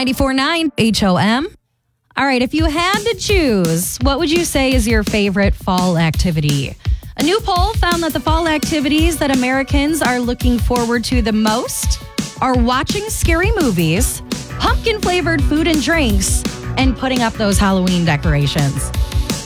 94.9 HOM. All right, if you had to choose, what would you say is your favorite fall activity? A new poll found that the fall activities that Americans are looking forward to the most are watching scary movies, pumpkin-flavored food and drinks, and putting up those Halloween decorations.